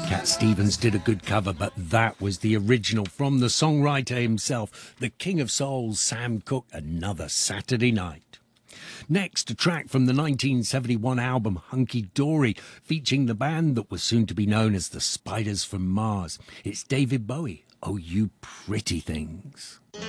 Cat Stevens did a good cover, but that was the original from the songwriter himself, the King of Souls, Sam Cooke, Another Saturday Night. Next, a track from the 1971 album Hunky Dory, featuring the band that was soon to be known as the Spiders from Mars. It's David Bowie, Oh You Pretty Things.